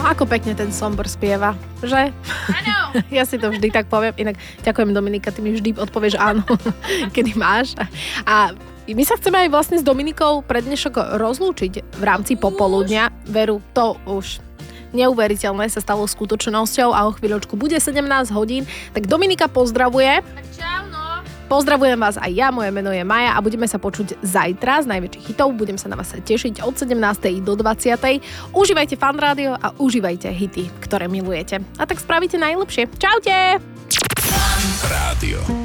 Ako pekne ten Sombor spieva, že? Áno. Ja si to vždy tak poviem. Inak ďakujem, Dominika, ty mi vždy odpovieš áno, kedy máš. A my sa chceme aj vlastne s Dominikou pre dnešok rozlúčiť v rámci popoludňa. Veru, to už neuveriteľné sa stalo skutočnosťou a o chvíľočku bude 17 hodín. Tak Dominika pozdravuje. Tak čau, no. Pozdravujem vás aj ja, moje meno je Maja a budeme sa počuť zajtra z najväčších hitov. Budem sa na vás tešiť od 17. do 20. Užívajte Fan Rádio a užívajte hity, ktoré milujete. A tak spravíte najlepšie. Čaute! Fan Rádio.